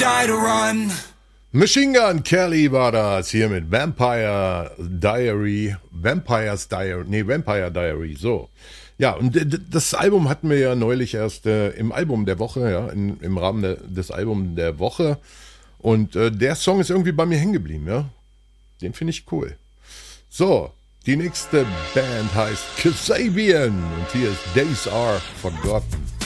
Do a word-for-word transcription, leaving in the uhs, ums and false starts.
try to run. Machine Gun Kelly war das hier mit Vampire Diary, Vampires Diary, nee, Vampire Diary, so. Ja, und d- d- das Album hatten wir ja neulich erst äh, im Album der Woche, ja, in, im Rahmen de, des Albums der Woche. Und äh, der Song ist irgendwie bei mir hängen geblieben, ja. Den finde ich cool. So, die nächste Band heißt Kasabian und hier ist Days Are Forgotten.